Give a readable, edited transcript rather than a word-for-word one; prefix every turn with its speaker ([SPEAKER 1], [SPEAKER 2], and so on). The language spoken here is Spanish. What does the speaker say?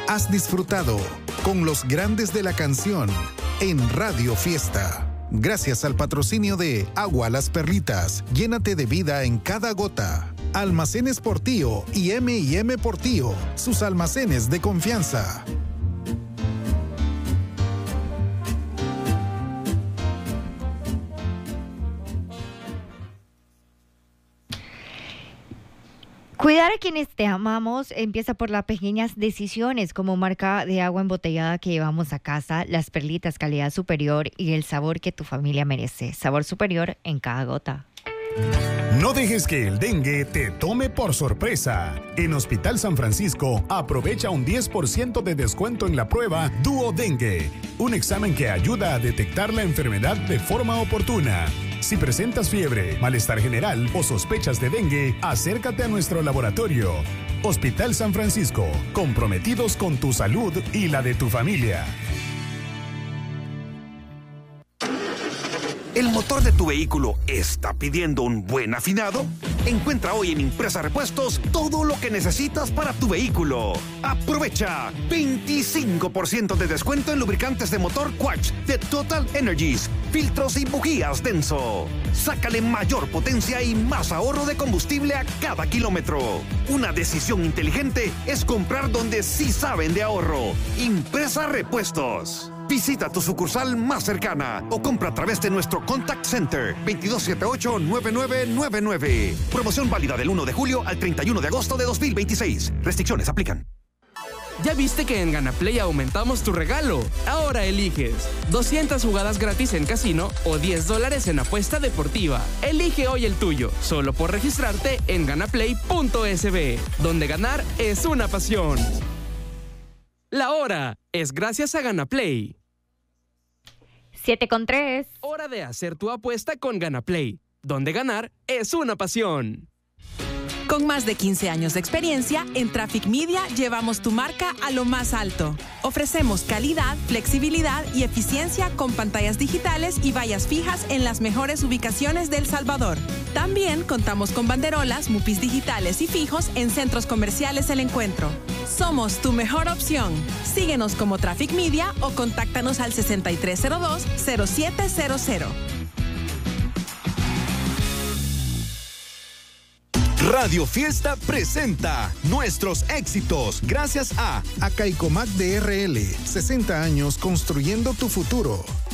[SPEAKER 1] Has disfrutado con los grandes de la canción en Radio Fiesta. Gracias al patrocinio de Agua Las Perlitas, llénate de vida en cada gota. Almacenes Portillo y M&M Portillo, sus almacenes de confianza.
[SPEAKER 2] Cuidar a quienes te amamos empieza por las pequeñas decisiones como marca de agua embotellada que llevamos a casa, Las Perlitas, calidad superior y el sabor que tu familia merece. Sabor superior en cada gota.
[SPEAKER 3] No dejes que el dengue te tome por sorpresa. En Hospital San Francisco, aprovecha un 10% de descuento en la prueba Duo Dengue, un examen que ayuda a detectar la enfermedad de forma oportuna. Si presentas fiebre, malestar general o sospechas de dengue, acércate a nuestro laboratorio. Hospital San Francisco, comprometidos con tu salud y la de tu familia.
[SPEAKER 4] ¿El motor de tu vehículo está pidiendo un buen afinado? Encuentra hoy en Impresa Repuestos todo lo que necesitas para tu vehículo. Aprovecha 25% de descuento en lubricantes de motor Quartz de Total Energies, filtros y bujías Denso. Sácale mayor potencia y más ahorro de combustible a cada kilómetro. Una decisión inteligente es comprar donde sí saben de ahorro. Impresa Repuestos. Visita tu sucursal más cercana o compra a través de nuestro Contact Center 2278-9999. Promoción válida del 1 de julio al 31 de agosto de 2026. Restricciones aplican.
[SPEAKER 5] ¿Ya viste que en Ganaplay aumentamos tu regalo? Ahora eliges 200 jugadas gratis en casino o $10 en apuesta deportiva. Elige hoy el tuyo, solo por registrarte en ganaplay.sb, donde ganar es una pasión. La hora es gracias a Ganaplay.
[SPEAKER 2] 7:03.
[SPEAKER 5] Hora de hacer tu apuesta con Ganaplay, donde ganar es una pasión.
[SPEAKER 6] Con más de 15 años de experiencia, en Traffic Media llevamos tu marca a lo más alto. Ofrecemos calidad, flexibilidad y eficiencia con pantallas digitales y vallas fijas en las mejores ubicaciones de El Salvador. También contamos con banderolas, MUPIs digitales y fijos en centros comerciales El Encuentro. Somos tu mejor opción. Síguenos como Traffic Media o contáctanos al 6302-0700.
[SPEAKER 7] Radio Fiesta presenta nuestros éxitos gracias a
[SPEAKER 1] Acaicomac DRL, 60 años construyendo tu futuro.